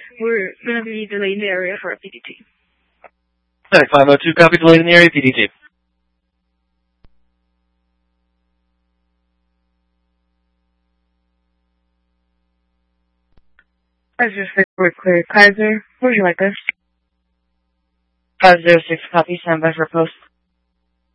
We're going to be delayed in the area for a PDT. Alright, 502, copy, delayed in the area, PDT. Kaiser 6, we're clear. Kaiser, where would you like us? 506, copy, stand by for post.